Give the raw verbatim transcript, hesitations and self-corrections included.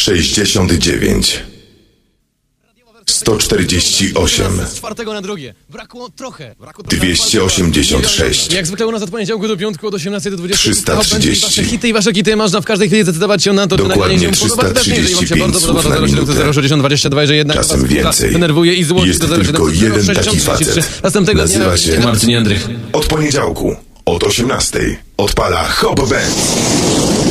sześćdziesiąt dziewięć, sto czterdzieści osiem, Z czwartego na drugie. Brakło trochę. Brakło dwieście osiemdziesiąt sześć, Jak zwykle u nas od poniedziałku do piątku od osiemnastej do dwudziestej. trzysta trzydzieści. Wasze hity i wasze kity można w każdej chwili zdecydować się na to, czy Dokładnie nagranie się podoba, czy też nie. Jeżeli wam się bardzo trzysta trzydzieści podoba, to pięć zero siedem zero sześćdziesiąt dwadzieścia dwa, jeżeli jednak Czasem was więcej. denerwuje i złości Jest do zero tylko siedem jeden taki sześćdziesiąt trzydzieści trzy. facet. Następnego Nazywa dnia się Marcin Jędrych. Od poniedziałku od osiemnastej odpala Hop Band.